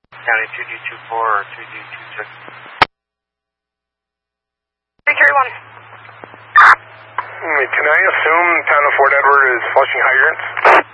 County 2D24 or 2D26. 331. Can I assume town of Fort Edward is flushing hydrants?